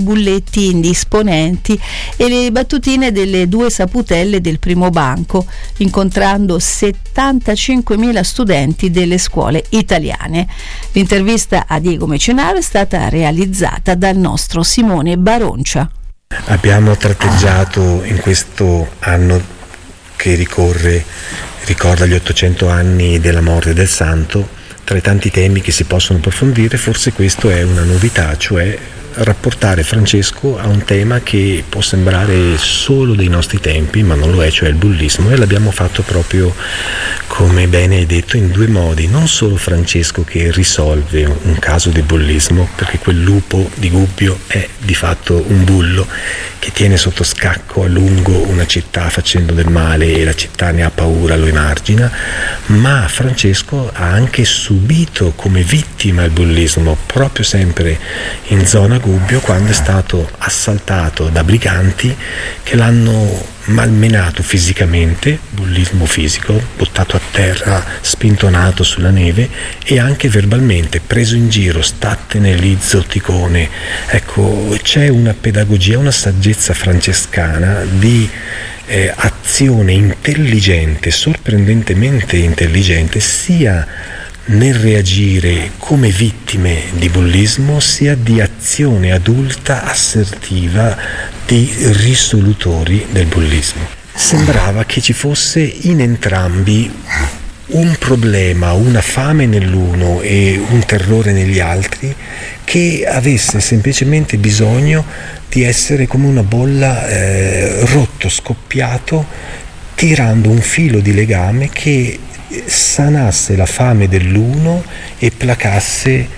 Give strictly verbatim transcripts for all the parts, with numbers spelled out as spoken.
bulletti indisponenti e le battutine delle due saputelle del primo banco, incontrando settantacinquemila studenti delle scuole italiane. L'intervista a Diego Mecenaro è stata realizzata dal nostro Simone Baroncia. Abbiamo tratteggiato in questo anno che ricorre, ricorda gli ottocento anni della morte del santo, tra i tanti temi che si possono approfondire, forse questo è una novità, cioè rapportare Francesco a un tema che può sembrare solo dei nostri tempi, ma non lo è, cioè il bullismo, e l'abbiamo fatto proprio, come bene hai detto, in due modi. Non solo Francesco che risolve un caso di bullismo, perché quel lupo di Gubbio è di fatto un bullo che tiene sotto scacco a lungo una città facendo del male e la città ne ha paura, lo emargina, ma Francesco ha anche subito come vittima il bullismo, proprio sempre in zona Gubbio, quando è stato assaltato da briganti che l'hanno malmenato fisicamente, bullismo fisico, buttato a terra, spintonato sulla neve, e anche verbalmente, preso in giro, statene lì zotticone. Ecco, c'è una pedagogia, una saggezza francescana di eh, azione intelligente, sorprendentemente intelligente, sia nel reagire come vittime di bullismo, sia di azione adulta assertiva di risolutori del bullismo. Sembrava che ci fosse in entrambi un problema, una fame nell'uno e un terrore negli altri, che avesse semplicemente bisogno di essere come una bolla eh, rotto, scoppiato, tirando un filo di legame che sanasse la fame dell'uno e placasse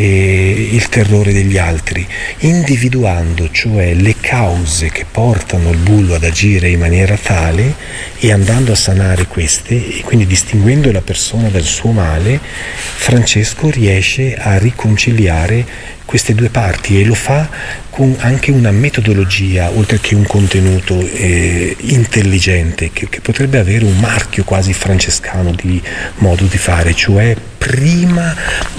eh, il terrore degli altri, individuando cioè le cause che portano il bullo ad agire in maniera tale e andando a sanare queste, e quindi distinguendo la persona dal suo male. Francesco riesce a riconciliare queste due parti e lo fa con anche una metodologia, oltre che un contenuto eh, intelligente, che, che potrebbe avere un marchio quasi francescano di modo di fare, cioè prima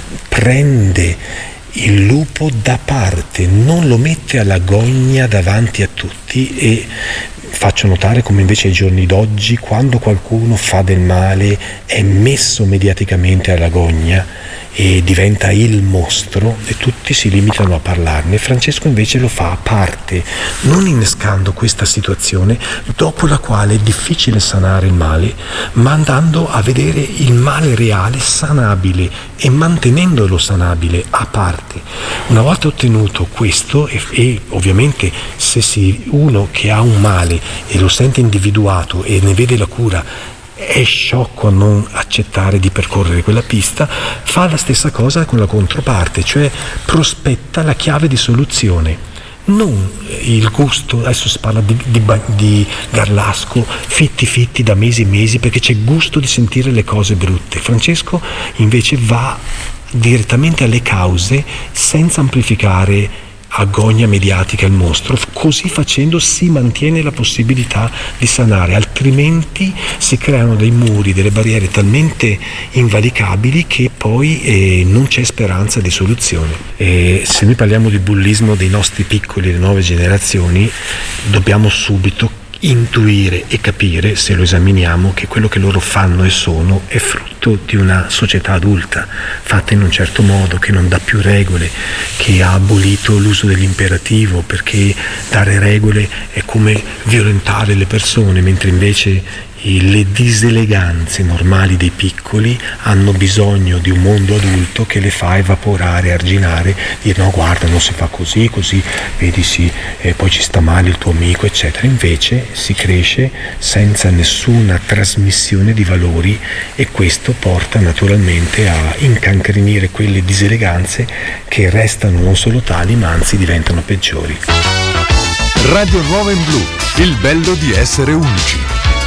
prende il lupo da parte, non lo mette alla gogna davanti a tutti. E faccio notare come invece ai giorni d'oggi, quando qualcuno fa del male, è messo mediaticamente alla gogna e diventa il mostro e tutti si limitano a parlarne. Francesco invece lo fa a parte, non innescando questa situazione dopo la quale è difficile sanare il male, ma andando a vedere il male reale sanabile e mantenendolo sanabile a parte. Una volta ottenuto questo, e, e ovviamente se si uno che ha un male e lo sente individuato e ne vede la cura è sciocco a non accettare di percorrere quella pista, fa la stessa cosa con la controparte, cioè prospetta la chiave di soluzione, non il gusto. Adesso si parla di, di, di Garlasco, fitti fitti da mesi e mesi, perché c'è gusto di sentire le cose brutte. Francesco invece va direttamente alle cause senza amplificare a gogna mediatica il mostro. Così facendo si mantiene la possibilità di sanare, altrimenti si creano dei muri, delle barriere talmente invalicabili che poi eh, non c'è speranza di soluzione. E se noi parliamo di bullismo dei nostri piccoli, le nuove generazioni, dobbiamo subito intuire e capire, se lo esaminiamo, che quello che loro fanno e sono è frutto di una società adulta fatta in un certo modo, che non dà più regole, che ha abolito l'uso dell'imperativo, perché dare regole è come violentare le persone, mentre invece le diseleganze normali dei piccoli hanno bisogno di un mondo adulto che le fa evaporare, arginare, dire no, guarda, non si fa così, così vedi, sì, e poi ci sta male il tuo amico, eccetera. Invece si cresce senza nessuna trasmissione di valori, e questo porta naturalmente a incancrenire quelle diseleganze che restano non solo tali, ma anzi diventano peggiori. Radio Nuova in Blu, il bello di essere unici.